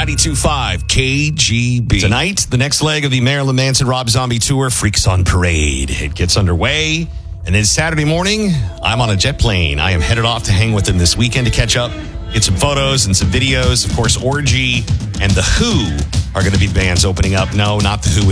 92.5 KGB. Tonight, the next leg of the Marilyn Manson Rob Zombie Tour, Freaks on Parade. It gets underway. And then Saturday morning, I'm on a jet plane. I am headed off to hang with them this weekend to catch up, get some photos and some videos. Of course, Orgy and The Who are going to be bands opening up. No, not The Who